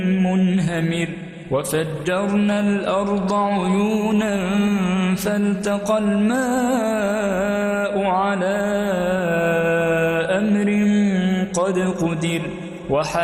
منهمر وفجرنا الأرض عيونا فالتقى الماء على أمر قد قدر